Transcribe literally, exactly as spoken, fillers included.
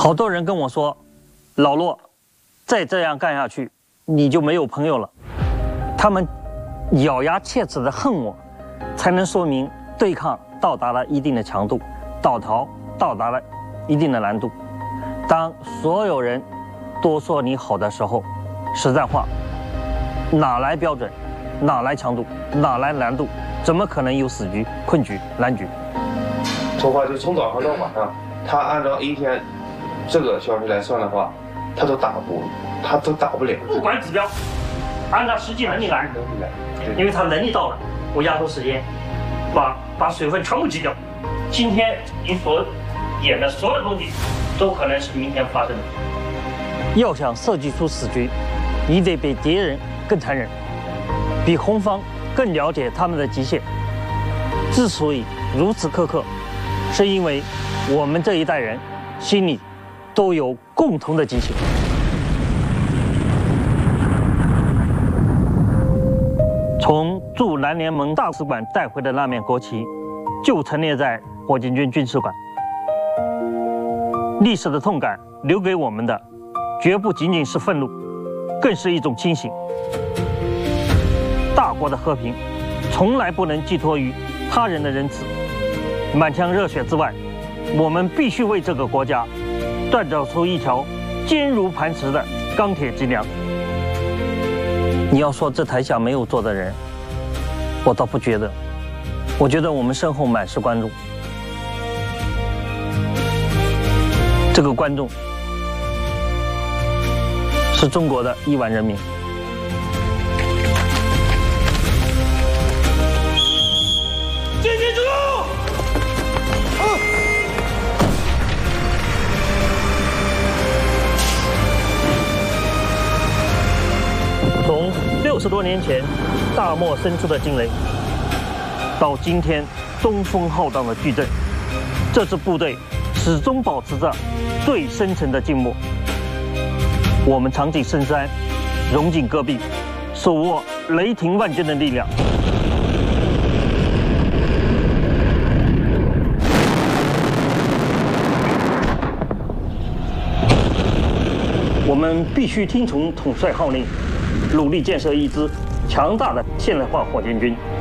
好多人跟我说，老骆，再这样干下去，你就没有朋友了。他们咬牙切齿地恨我，才能说明对抗到达了一定的强度，倒逃到达了一定的难度。当所有人都说你好的时候，实在话，哪来标准？哪来强度？哪来难度？怎么可能有死局、困局、难局？ 说话就从早上到晚上，他按照一天这个小时来算的话，他都打不，他都打不了。 不管指标，按照实际能力来，因为他能力到了，我压缩时间，把把水分全部挤掉。今天你所演的所有东西，都可能是明天发生的。要想设计出死局，你得比敌人更残忍，比红方更了解他们的极限。之所以如此苛刻，是因为我们这一代人心里都有共同的激情。从驻南联盟大使馆带回的那面国旗，就陈列在火箭军军事馆。历史的痛感留给我们的，绝不仅仅是愤怒，更是一种清醒。大国的和平，从来不能寄托于他人的仁慈。满腔热血之外，我们必须为这个国家锻造出一条坚如磐石的钢铁脊梁。你要说这台下没有坐的人，我倒不觉得，我觉得我们身后满是观众。这个观众是中国的亿万人民。进进之路！啊！从六十多年前大漠深处的惊雷，到今天东风浩荡的矩阵，这支部队始终保持着最深沉的静默。我们藏进深山，融进戈壁，手握雷霆万钧的力量。我们必须听从统帅号令，努力建设一支强大的现代化火箭军。